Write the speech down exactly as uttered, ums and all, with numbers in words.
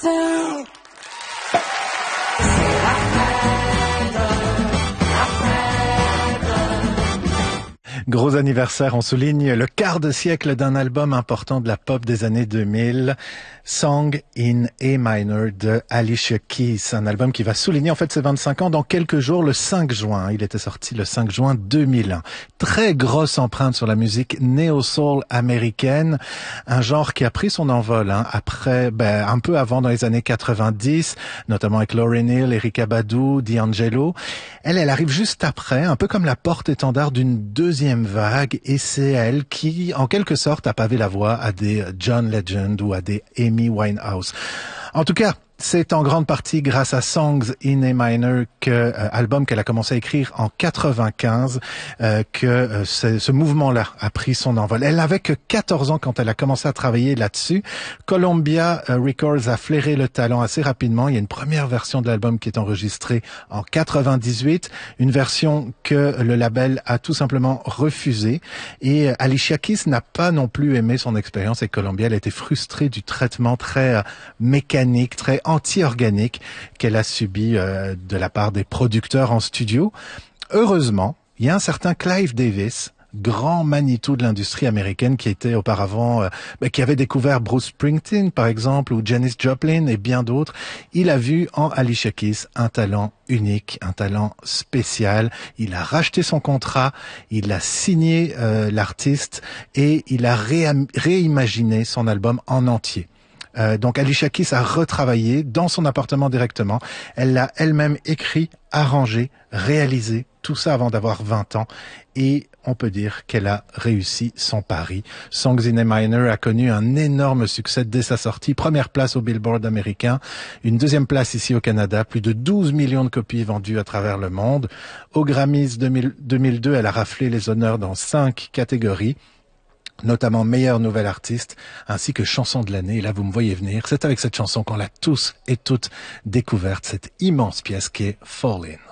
to. Gros anniversaire, on souligne le quart de siècle d'un album important de la pop des années deux mille, Song in A Minor de Alicia Keys, un album qui va souligner en fait ses vingt-cinq ans dans quelques jours, le cinq juin. Il était sorti le cinq juin deux mille un. Très grosse empreinte sur la musique néo-soul américaine, un genre qui a pris son envol hein, après, ben, un peu avant dans les années quatre-vingt-dix, notamment avec Lauryn Hill, Erykah Badu, D'Angelo. Elle, elle arrive juste après, un peu comme la porte-étendard d'une deuxième vague, et c'est elle qui, en quelque sorte, a pavé la voie à des John Legend ou à des Amy Winehouse. En tout cas, c'est en grande partie grâce à Songs in A Minor, que, euh, album qu'elle a commencé à écrire en quatre-vingt-quinze, euh, que euh, ce, ce mouvement-là a pris son envol. Elle avait que quatorze ans quand elle a commencé à travailler là-dessus. Columbia euh, Records a flairé le talent assez rapidement. Il y a une première version de l'album qui est enregistrée en quatre-vingt-dix-huit, une version que le label a tout simplement refusée. Et euh, Alicia Keys n'a pas non plus aimé son expérience avec Columbia. Elle a été frustrée du traitement très euh, mécanique, très anti-organique qu'elle a subi euh, de la part des producteurs en studio. Heureusement, il y a un certain Clive Davis, grand Manitou de l'industrie américaine, qui était auparavant, euh, bah, qui avait découvert Bruce Springsteen par exemple, ou Janis Joplin et bien d'autres. Il a vu en Alicia Keys un talent unique, un talent spécial. Il a racheté son contrat, il a signé euh, l'artiste et il a ré- réimaginé son album en entier. Euh, donc Alicia Keys a retravaillé dans son appartement directement. Elle l'a elle-même écrit, arrangé, réalisé, tout ça avant d'avoir vingt ans. Et on peut dire qu'elle a réussi son pari. Songs in A Minor a connu un énorme succès dès sa sortie. Première place au Billboard américain, une deuxième place ici au Canada, plus de douze millions de copies vendues à travers le monde. Aux Grammys deux mille, deux mille deux, elle a raflé les honneurs dans cinq catégories, notamment meilleure nouvelle artiste, ainsi que chanson de l'année. Et là, vous me voyez venir. C'est avec cette chanson qu'on l'a tous et toutes découverte, cette immense pièce qui est Fall In.